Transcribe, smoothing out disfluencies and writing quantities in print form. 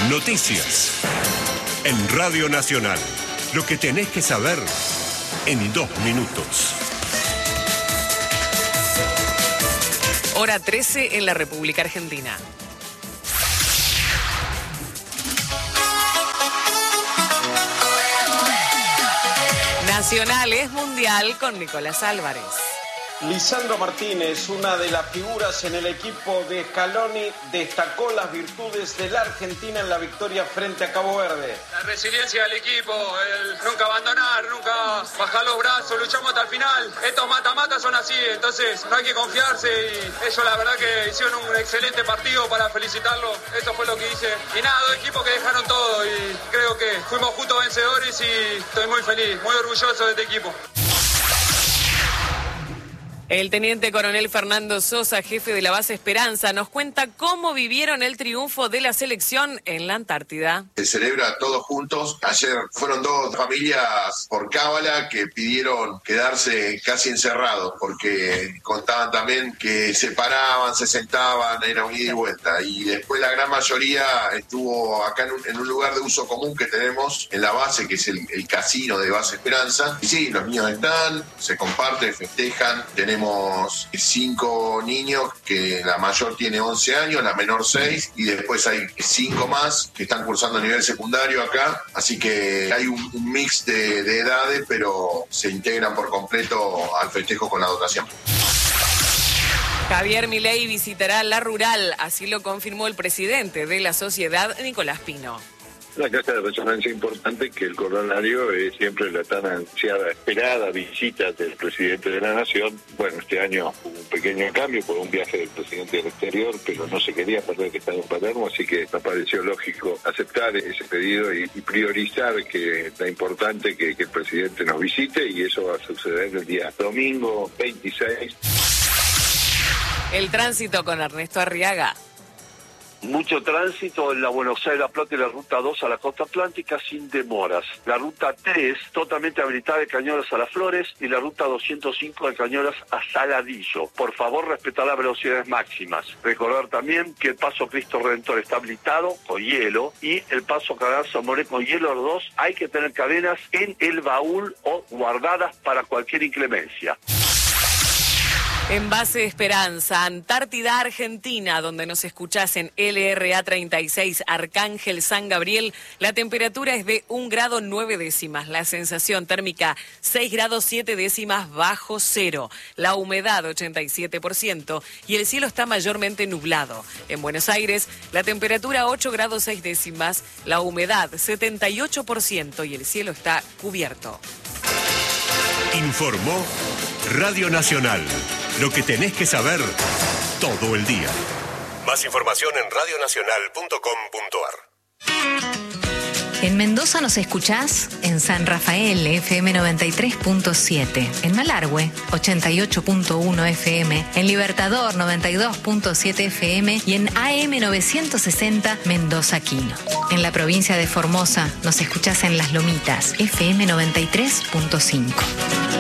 Noticias. En Radio Nacional. Lo que tenés que saber en 2 minutos. Hora 13 en la República Argentina. Nacional es mundial con Nicolás Álvarez. Lisandro Martínez, una de las figuras en el equipo de Scaloni, destacó las virtudes de la Argentina en la victoria frente a Cabo Verde. La resiliencia del equipo, el nunca abandonar, nunca bajar los brazos, luchamos hasta el final. Estos mata-mata son así, entonces no hay que confiarse y ellos la verdad que hicieron un excelente partido para felicitarlos. Eso fue lo que hice. Y nada, 2 equipos que dejaron todo y creo que fuimos justos vencedores y estoy muy feliz, muy orgulloso de este equipo. El teniente coronel Fernando Sosa, jefe de la base Esperanza, nos cuenta cómo vivieron el triunfo de la selección en la Antártida. Se celebra todos juntos. Ayer fueron 2 familias por cábala que pidieron quedarse casi encerrados porque contaban también que se paraban, se sentaban, era un ida y vuelta. Y después la gran mayoría estuvo acá en un lugar de uso común que tenemos en la base, que es el casino de base Esperanza. Y sí, los niños están, se comparten, festejan. Tenemos 5 niños, que la mayor tiene 11 años, la menor 6, y después hay 5 más que están cursando a nivel secundario acá, así que hay un mix de edades, pero se integran por completo al festejo con la dotación. Javier Milei visitará La Rural, así lo confirmó el presidente de la sociedad, Nicolás Pino. Una caja de resonancia importante que el corolario es siempre la tan ansiada, esperada visita del presidente de la Nación. Bueno, este año hubo un pequeño cambio por un viaje del presidente del exterior, pero no se quería perder que está en Palermo, así que me pareció lógico aceptar ese pedido y priorizar que es importante que el presidente nos visite, y eso va a suceder el día domingo 26. El tránsito con Ernesto Arriaga. Mucho tránsito en la Buenos Aires-La Plata y la Ruta 2 a la costa atlántica sin demoras. La Ruta 3 totalmente habilitada de Cañuelas a Las Flores y la Ruta 205 de Cañuelas a Saladillo. Por favor, respetar las velocidades máximas. Recordar también que el Paso Cristo Redentor está habilitado con hielo y el Paso Cadazo Moré con hielo. Los 2 hay que tener cadenas en el baúl o guardadas para cualquier inclemencia. En base Esperanza, Antártida, Argentina, donde nos escuchás en LRA 36, Arcángel San Gabriel, la temperatura es de 1 grado 9 décimas, la sensación térmica 6 grados 7 décimas bajo cero, la humedad 87% y el cielo está mayormente nublado. En Buenos Aires, la temperatura 8 grados 6 décimas, la humedad 78% y el cielo está cubierto. Informó Radio Nacional. Lo que tenés que saber todo el día. Más información en radionacional.com.ar. En Mendoza nos escuchás en San Rafael, FM 93.7, en Malargüe, 88.1 FM, en Libertador, 92.7 FM y en AM 960 Mendoza Quino. En la provincia de Formosa nos escuchás en Las Lomitas, FM 93.5.